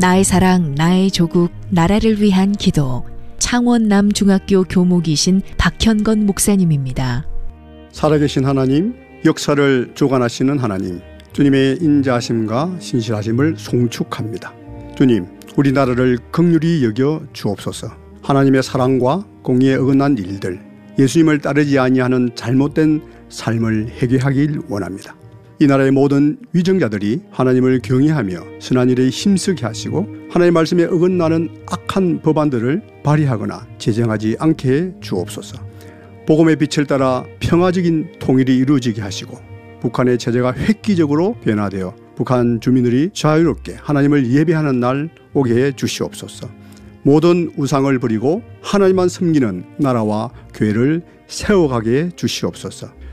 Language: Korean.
나의 사랑, 나의 조국, 나라를 위한 기도. 창원 남중학교 교목이신 박현건 목사님입니다. 살아계신 하나님, 역사를 주관하시는 하나님, 주님의 인자하심과 신실하심을 송축합니다. 주님, 우리나라를 긍휼히 여겨 주옵소서. 하나님의 사랑과 공의에 어긋난 일들, 예수님을 따르지 아니하는 잘못된 삶을 회개하길 원합니다. 이 나라의 모든 위정자들이 하나님을 경외하며 선한 일에 힘쓰게 하시고 하나님의 말씀에 어긋나는 악한 법안들을 발의하거나 제정하지 않게 해 주옵소서. 복음의 빛을 따라 평화적인 통일이 이루어지게 하시고 북한의 체제가 획기적으로 변화되어 북한 주민들이 자유롭게 하나님을 예배하는 날 오게 해 주시옵소서. 모든 우상을 버리고 하나님만 섬기는 나라와 교회를 세워가게 해 주시옵소서.